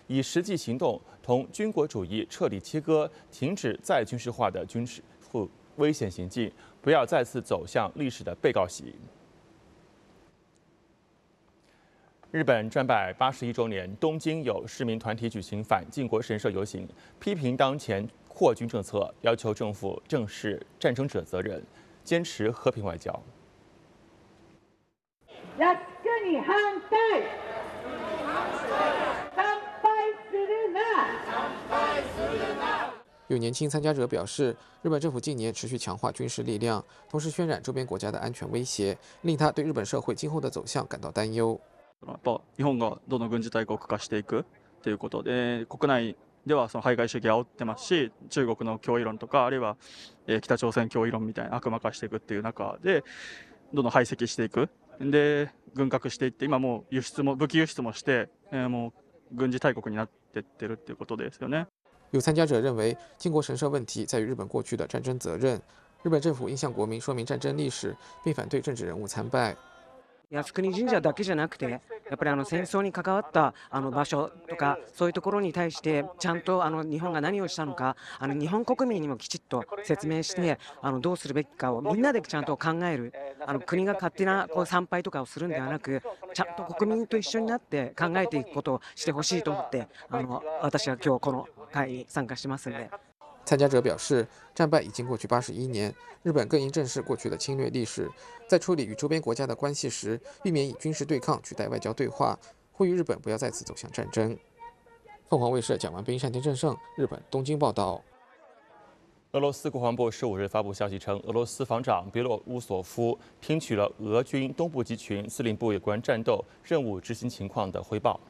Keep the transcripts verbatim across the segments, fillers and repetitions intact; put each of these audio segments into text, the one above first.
以实际行动同军国主义彻底切割，停止再军事化的军事危险行径，不要再次走向历史的被告席。日本战败八十一周年，东京有市民团体举行反靖国神社游行，批评当前扩军政策，要求政府正视战争者责任，坚持和平外交。 靖国に反対。参拝するな。 有年轻参加者表示，日本政府近年持续强化军事力量，同时渲染周边国家的安全威胁，令他对日本社会今后的走向感到担忧。 やっぱ日本がどんどん軍事大国化していくということで、国内ではその排外主義を煽ってますし、中国の脅威論とかあるいは北朝鮮脅威論みたいな悪魔化していくっていう中で、どんどん排斥していく。で軍拡していって、今もう輸出も武器輸出もして、もう軍事大国になっていってるっていうことですよね。 有参加者认为，靖国神社问题在于日本过去的战争责任。日本政府应向国民说明战争历史，并反对政治人物参拜。 靖国神社だけじゃなくて、やっぱりあの戦争に関わったあの場所とかそういうところに対してちゃんとあの日本が何をしたのか、あの日本国民にもきちっと説明して、あのどうするべきかをみんなでちゃんと考える。あの国が勝手なこう参拝とかをするんではなく、ちゃんと国民と一緒になって考えていくことをしてほしいと思って、あの私は今日この会に参加してますので。 参加者表示，战败已经过去八十一年，日本更应正视过去的侵略历史，在处理与周边国家的关系时，避免以军事对抗取代外交对话，呼吁日本不要再次走向战争。凤凰卫视蒋完彬、单田正胜，日本东京报道。 俄罗斯国防部十五日发布消息称，俄罗斯防长别洛乌索夫听取了俄军东部集群司令部有关战斗任务执行情况的汇报。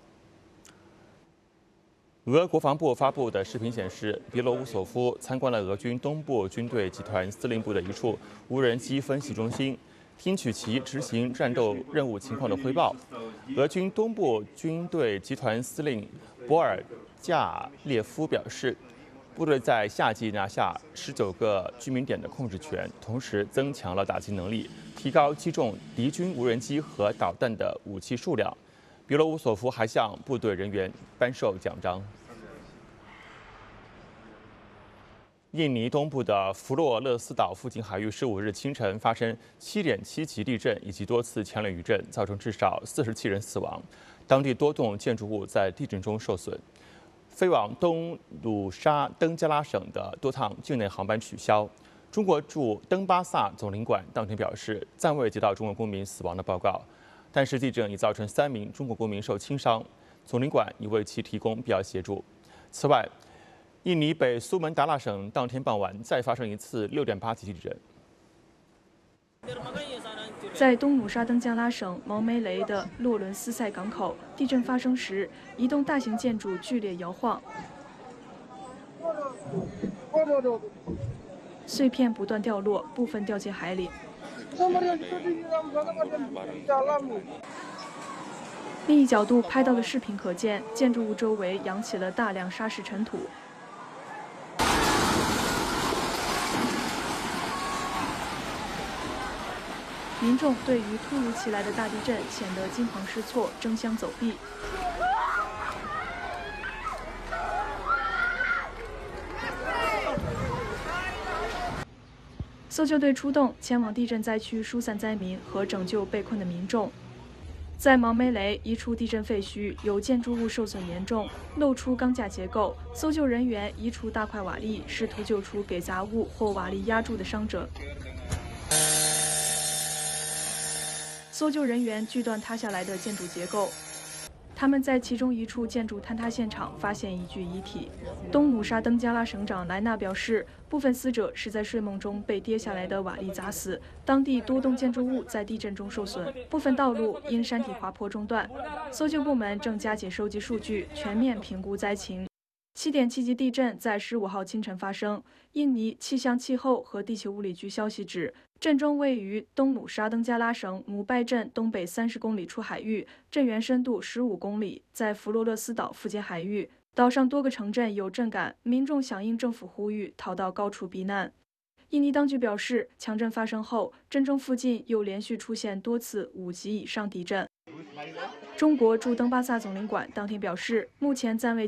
俄国防部发布的视频显示，别洛乌索夫参观了俄军东部军队集团司令部的一处无人机分析中心，听取其执行战斗任务情况的汇报。俄军东部军队集团司令博尔加列夫表示，部队在夏季拿下十九个居民点的控制权，同时增强了打击能力，提高击中敌军无人机和导弹的武器数量。别洛乌索夫还向部队人员颁授奖章。印尼东部的弗洛勒斯岛附近海域十五日清晨发生七点七级地震以及多次强烈余震，造成至少四十七人死亡。当地多栋建筑物在地震中受损。飞往东鲁沙登加拉省的多趟境内航班取消。中国驻登巴萨总领馆当天表示，暂未接到中国公民死亡的报告，但是地震已造成三名中国公民受轻伤，总领馆已为其提供必要协助。此外，印尼北苏门答腊省当天傍晚再发生一次六点八级地震。 在东努沙登加拉省毛梅雷的洛伦斯塞港口，地震发生时，一栋大型建筑剧烈摇晃，碎片不断掉落，部分掉进海里。另一角度拍到的视频可见，建筑物周围扬起了大量沙石尘土。民众对于突如其来的大地震显得惊慌失措，争相走避。搜救队出动，前往地震灾区疏散灾民和拯救被困的民众。在毛梅雷一处地震废墟，有建筑物受损严重，露出钢架结构。搜救人员移除大块瓦砾，试图救出给杂物或瓦砾压住的伤者。搜救人员锯断塌下来的建筑结构，他们在其中一处建筑坍塌现场发现一具遗体。东努沙登加拉省长莱纳表示，部分死者是在睡梦中被跌下来的瓦砾砸死。当地多栋建筑物在地震中受损，部分道路因山体滑坡中断。搜救部门正加紧收集数据，全面评估灾情。七点七级地震在十五号清晨发生。印尼气象气候和地球物理局消息指，震中位于东努沙登加拉省姆拜镇东北三十公里处海域，震源深度十五公里，在弗罗勒斯岛附近海域。岛上多个城镇有震感，民众响应政府呼吁，逃到高处避难。印尼当局表示，强震发生后，震中附近又连续出现多次五级以上地震。中国驻登巴萨总领馆当天表示，目前暂未